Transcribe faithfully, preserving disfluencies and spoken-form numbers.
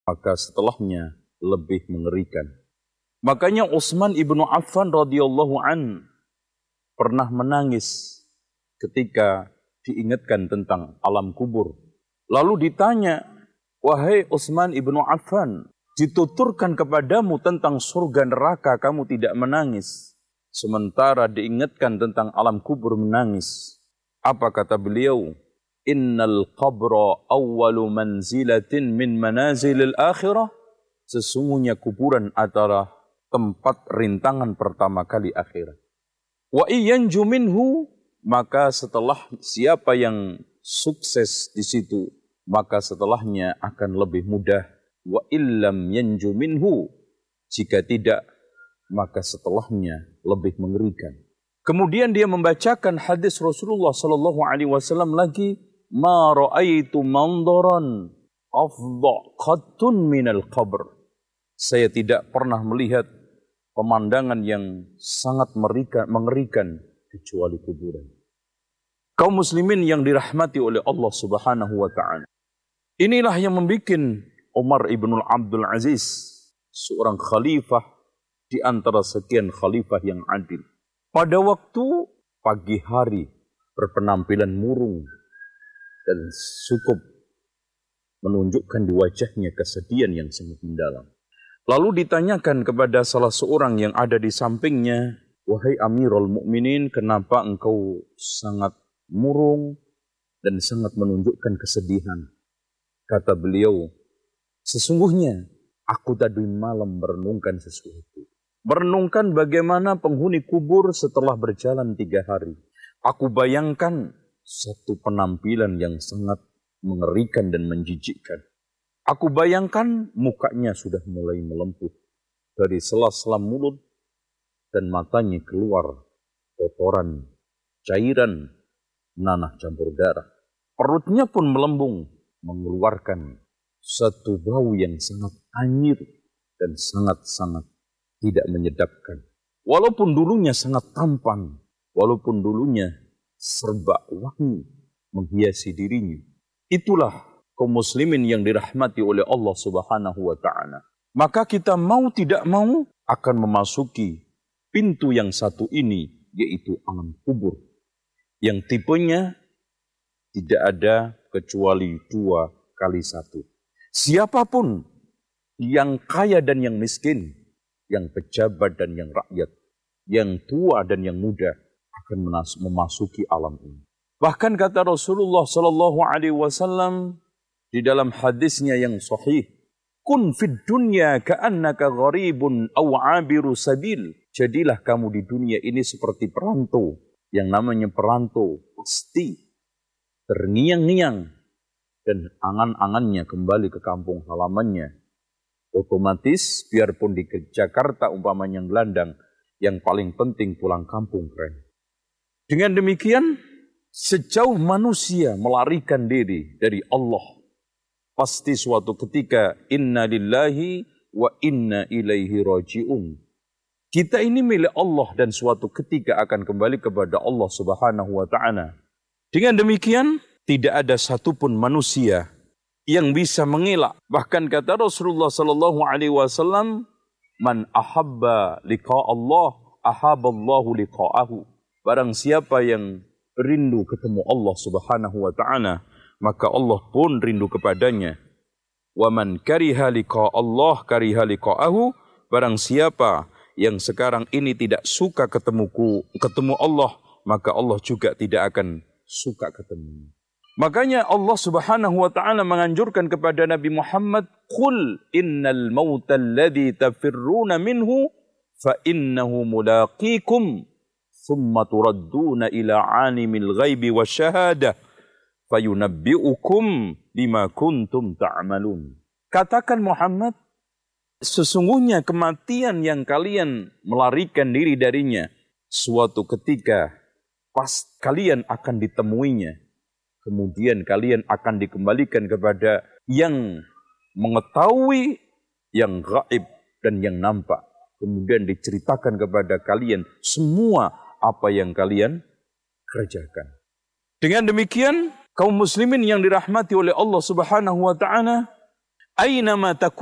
maka setelahnya lebih mengerikan. Makanya Utsman ibnu Affan radhiyallahu an pernah menangis ketika diingatkan tentang alam kubur. Lalu ditanya, wahai Utsman ibnu Affan, dituturkan kepadamu tentang surga neraka, kamu tidak menangis. Sementara diingatkan tentang alam kubur menangis. Apa kata beliau? Innal qabra awwalu manzilatin min manazilil akhirah. Sesungguhnya kuburan adalah tempat rintangan pertama kali akhirat. Wa iyanju minhu, maka setelah siapa yang sukses di situ, maka setelahnya akan lebih mudah. Wa illam yanju minhu, jika tidak, maka setelahnya lebih mengerikan. Kemudian dia membacakan hadis Rasulullah sallallahu alaihi wasallam lagi, ma ra'aitu mandaran afdha qattun minal qabr. Saya tidak pernah melihat pemandangan yang sangat mengerikan kecuali kuburan. Kaum muslimin yang dirahmati oleh Allah Subhanahu wa taala. Inilah yang membuat Umar ibn Abdul Aziz seorang khalifah di antara sekian khalifah yang adil. Pada waktu pagi hari berpenampilan murung dan cukup menunjukkan di wajahnya kesedihan yang sangat mendalam. Lalu ditanyakan kepada salah seorang yang ada di sampingnya, wahai Amirul Mukminin, kenapa engkau sangat murung dan sangat menunjukkan kesedihan? Kata beliau, sesungguhnya aku tadi malam merenungkan sesuatu. Merenungkan bagaimana penghuni kubur setelah berjalan tiga hari. Aku bayangkan satu penampilan yang sangat mengerikan dan menjijikkan. Aku bayangkan mukanya sudah mulai melempuh. Dari sela-sela mulut dan matanya keluar kotoran, cairan, nanah campur darah. Perutnya pun melembung, mengeluarkan satu bau yang sangat anyir dan sangat-sangat tidak menyedapkan. Walaupun dulunya sangat tampan, walaupun dulunya serba wangi menghiasi dirinya. Itulah kaum muslimin yang dirahmati oleh Allah Subhanahu wa taala. Maka kita mau tidak mau akan memasuki pintu yang satu ini, yaitu alam kubur. Yang tipenya tidak ada kecuali dua kali satu. Siapapun yang kaya dan yang miskin, yang pejabat dan yang rakyat, yang tua dan yang muda akan memasuki alam ini. Bahkan kata Rasulullah sallallahu alaihi wasallam di dalam hadisnya yang sahih, kun fid dunya ka'annaka gharibun aw 'abiru sabil. Jadilah kamu di dunia ini seperti perantau. Yang namanya perantau pasti terngiang-ngiang dan angan-angannya kembali ke kampung halamannya. Otomatis biarpun di Jakarta umpamanya gelandang, yang paling penting pulang kampung keren. Dengan demikian, sejauh manusia melarikan diri dari Allah, pasti suatu ketika inna lillahi wa inna ilaihi raji'un. Kita ini milik Allah dan suatu ketika akan kembali kepada Allah Subhanahu wa taala. Dengan demikian, tidak ada satupun manusia yang bisa mengelak. Bahkan kata Rasulullah sallallahu alaihi wasallam, man ahabba liqa Allah, ahabballahu liqa'ahu. Barang siapa yang rindu ketemu Allah Subhanahu wa taala, maka Allah pun rindu kepadanya. Wa man kariha liqa Allah kariha liqa'ahu. Barang siapa yang sekarang ini tidak suka ketemuku, ketemu Allah, maka Allah juga tidak akan suka ketemu. Makanya Allah Subhanahu wa taala menganjurkan kepada Nabi Muhammad, "Qul innal mauta alladhi tafirruna minhu fa innahu mulaqikum thumma turadduna ila 'alimil ghaibi wasyahadah fayunabbi'ukum bima kuntum ta'malun." Katakan Muhammad, sesungguhnya kematian yang kalian melarikan diri darinya, suatu ketika pas kalian akan ditemuinya. Kemudian kalian akan dikembalikan kepada yang mengetahui, yang gaib dan yang nampak. Kemudian diceritakan kepada kalian semua apa yang kalian kerjakan. Dengan demikian, kaum muslimin yang dirahmati oleh Allah Subhanahu wa taala, Aynama takunu